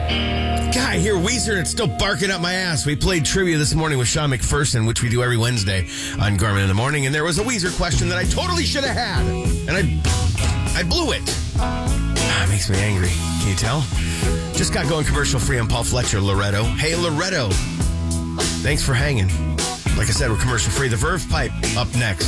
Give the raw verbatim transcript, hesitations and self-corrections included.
God, I hear Weezer and it's still barking up my ass. We played trivia this morning with Sean McPherson, which we do every Wednesday on Garmin in the Morning, and there was a Weezer question that I totally should have had, and I I blew it. Ah, it makes me angry. Can you tell? Just got going commercial free on Paul Fletcher, Loretto. Hey, Loretto. Thanks for hanging. Like I said, we're commercial free. The Verve Pipe up next.